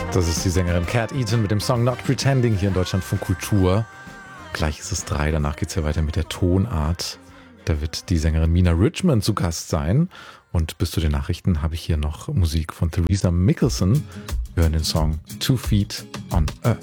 Das ist die Sängerin Cat Eaton mit dem Song Not Pretending hier in Deutschland von Kultur. Gleich ist es 3, danach geht es ja weiter mit der Tonart. Da wird die Sängerin Mina Richmond zu Gast sein. Und bis zu den Nachrichten habe ich hier noch Musik von Theresa Mickelson. Wir hören den Song 2 Feet on Earth.